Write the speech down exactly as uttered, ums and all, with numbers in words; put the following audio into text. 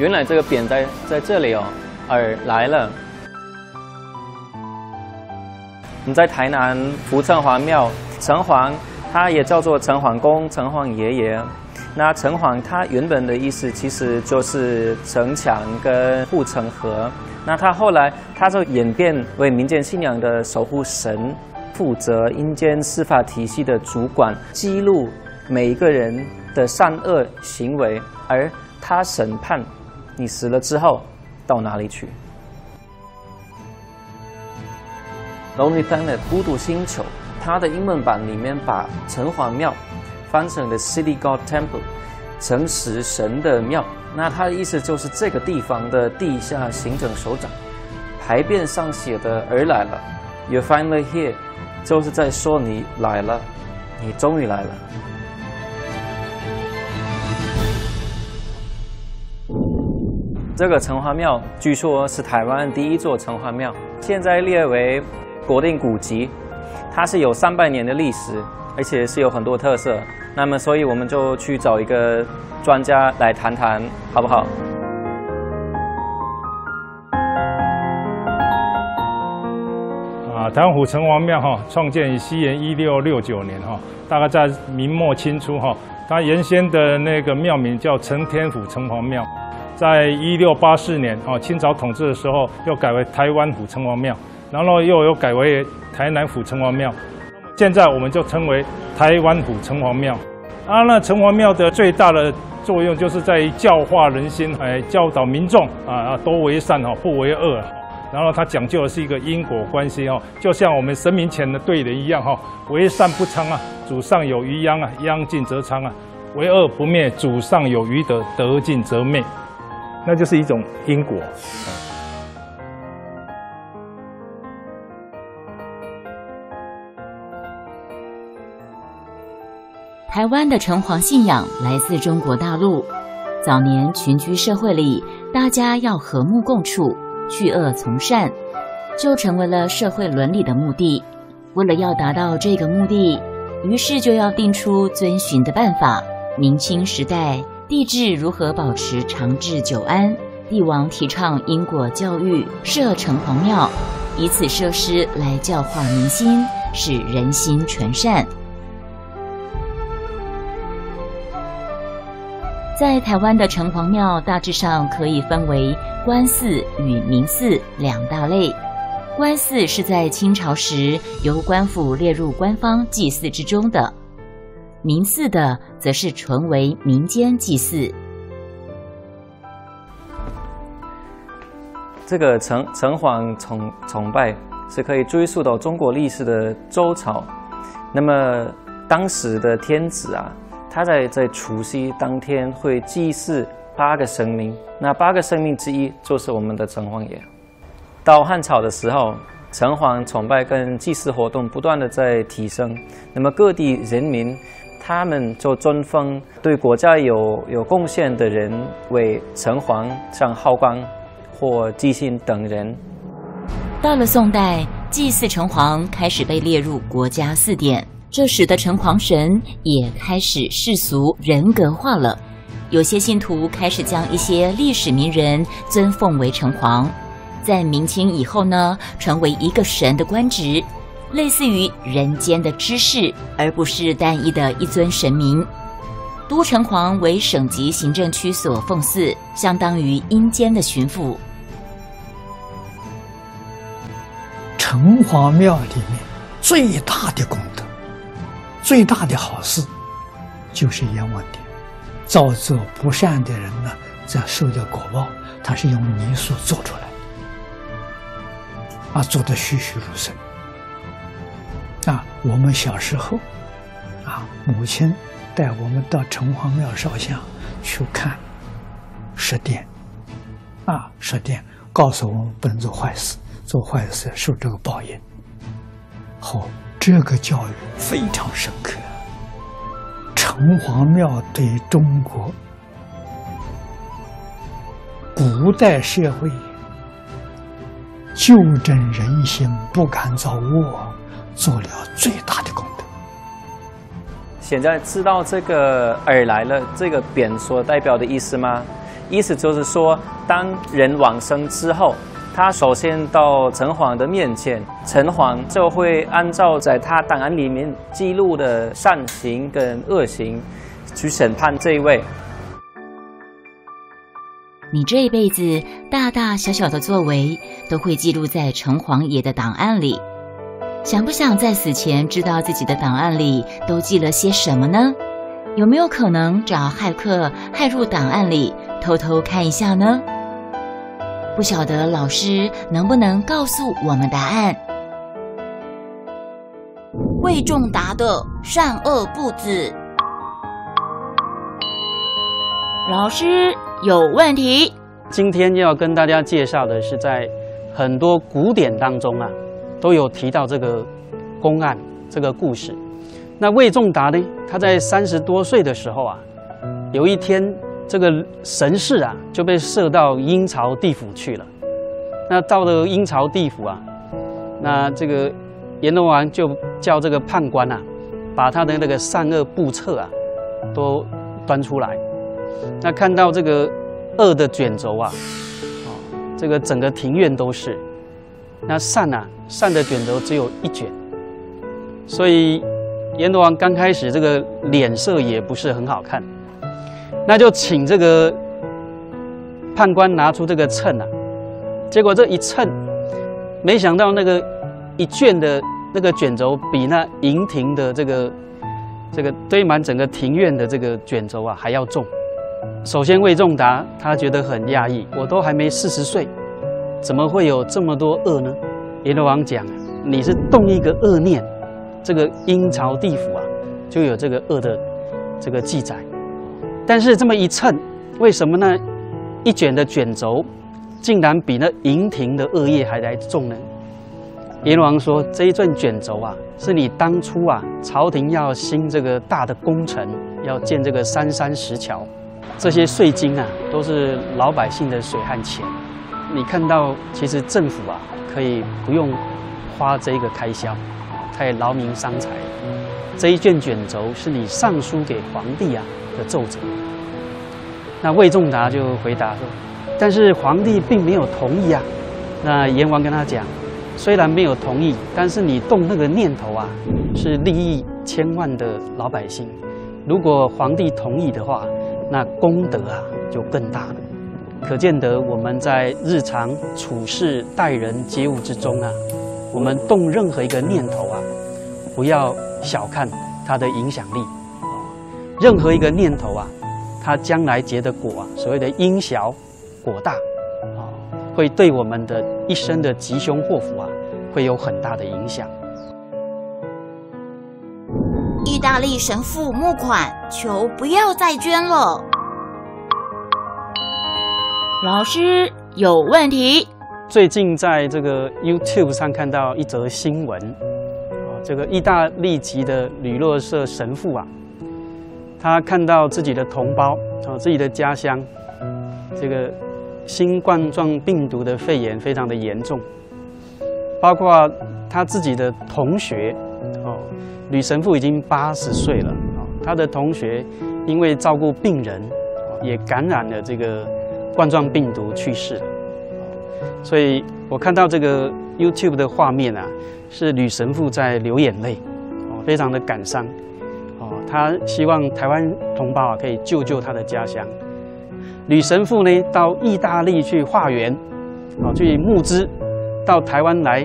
原来这个匾在在这里哦，而来了。我们在台南福城隍庙，城隍它也叫做城隍公、城隍爷爷。那城隍它原本的意思其实就是城墙跟护城河。那它后来它就演变为民间信仰的守护神，负责阴间司法体系的主管，记录每一个人的善恶行为，而他审判你死了之后到哪里去。Lonely Planet 孤独星球，它的英文版里面把城隍庙翻成了 City God Temple， 诚实神的庙。那它的意思就是这个地方的地下行政首长。牌匾上写的而来了 ，You're finally here， 就是在说你来了，你终于来了。这个城隍庙据说是台湾第一座城隍庙，现在列为国定古迹，它是有三百年的历史，而且是有很多特色。那么，所以我们就去找一个专家来谈谈，好不好？ 啊，台湾府城隍庙哈，创建于西元一六六九年哈，大概在明末清初哈。它原先的那个庙名叫承天府城隍庙，在一六八四年哦，清朝统治的时候又改为台湾府城隍庙。然后又有改为台南府城隍庙，现在我们就称为台湾府城隍庙。啊，那城隍庙的最大的作用就是在于教化人心，哎，教导民众啊，多为善哈，不为恶。然后它讲究的是一个因果关系哦，就像我们神明前的对联一样哈，为善不昌啊，祖上有余殃啊，殃尽则昌啊；为恶不灭，祖上有余德，德尽则灭。那就是一种因果。 台湾的城隍信仰来自中国大陆。早年群居社会里，大家要和睦共处，去恶从善，就成为了社会伦理的目的。为了要达到这个目的，于是就要定出遵循的办法。明清时代，帝制如何保持长治久安，帝王提倡因果教育，设城隍庙，以此设施来教化民心，使人心纯善。在台湾的城隍庙大致上可以分为官祀与民祀两大类。官祀是在清朝时由官府列入官方祭祀之中的，民祀的则是纯为民间祭祀。 这个城城隍崇崇拜是可以追溯到中国历史的周朝。那么当时的天子啊，他在在除夕当天会祭祀八个神明，那八个神明之一就是我们的城隍爷。到汉朝的时候，城隍崇拜跟祭祀活动不断的在提升，那么各地人民他们就尊封对国家有有贡献的人为城隍，像浩光或纪信等人。 到了宋代，祭祀城隍开始被列入国家祀典。这使得城隍神也开始世俗人格化了，有些信徒开始将一些历史名人尊奉为城隍，在明清以后呢，成为一个神的官职，类似于人间的知识，而不是单一的一尊神明。都城隍为省级行政区所奉祀，相当于阴间的巡抚。 城隍庙里面最大的功德，最大的好事就是阎王殿。造作不善的人呢，则受的果报，它是用泥塑做出来的，啊，做得栩栩如生。啊，我们小时候，啊，母亲带我们到城隍庙烧香去看十殿，啊，十殿告诉我们不能做坏事，做坏事受这个报应。好，这个教育非常深刻。城隍庙对中国古代社会纠正人心、不敢造恶，做了最大的功德。 现在知道这个而来了这个匾所代表的意思吗？ 意思就是说，当人往生之后，他首先到城隍的面前，城隍就会按照在他档案里面记录的善行跟恶行，去审判这一位。 你这一辈子大大小小的作为，都会记录在城隍爷的档案里。想不想在死前知道自己的档案里都记了些什么呢？有没有可能找骇客骇入档案里偷偷看一下呢？不晓得老师能不能告诉我们答案？魏仲达的善恶不止。老师有问题。 今天要跟大家介绍的是，在很多古典当中啊，都有提到这个公案这个故事。那魏仲达呢，他在三十多岁的时候啊，有一天这个神士啊就被射到阴曹地府去了。那到了阴曹地府啊，那这个阎罗王就叫这个判官啊，把他的那个善恶簿册啊都端出来。那看到这个恶的卷轴啊，哦，这个整个庭院都是。那善啊，善的卷轴只有一卷，所以阎罗王刚开始这个脸色也不是很好看，那就请这个判官拿出这个秤啊，结果这一秤，没想到那个一卷的那个卷轴比那营庭的这个这个堆满整个庭院的这个卷轴啊还要重。首先魏仲达他觉得很讶异，我都还没四十岁，怎么会有这么多恶呢？阎罗王讲，你是动一个恶念，这个阴曹地府啊就有这个恶的这个记载。但是这么一称，为什么呢？一卷的卷轴竟然比那营庭的恶业还来重呢？阎罗王说，这一卷卷轴啊，是你当初啊朝廷要兴这个大的工程，要建这个三山石桥，这些税金啊都是老百姓的水和钱。你看到，其实政府啊可以不用花这个开销，太劳民伤财。这一卷卷轴是你上书给皇帝啊的奏折。那魏仲达就回答说，但是皇帝并没有同意啊。那阎王跟他讲，虽然没有同意，但是你动那个念头啊，是利益千万的老百姓。如果皇帝同意的话，那功德啊就更大了。可见得我们在日常处事、待人接物之中啊，我们动任何一个念头啊，不要小看它的影响力。任何一个念头啊，它将来结的果啊，所谓的因小果大啊，会对我们的一生的吉凶祸福啊，会有很大的影响。 意大利神父募款，求不要再捐了。老师有问题。 最近在这个 YouTube 上看到一则新闻，啊，这个意大利籍的吕洛舍神父啊，他看到自己的同胞啊，自己的家乡，这个新冠状病毒的肺炎非常的严重，包括他自己的同学，哦，吕神父已经八十岁了，哦，他的同学因为照顾病人，哦，也感染了这个冠状病毒去世了。所以我看到这个 YouTube 的画面啊，是吕神父在流眼泪，哦，非常的感伤，哦，他希望台湾同胞啊可以救救他的家乡。吕神父呢到意大利去化缘，哦，去募资，到台湾来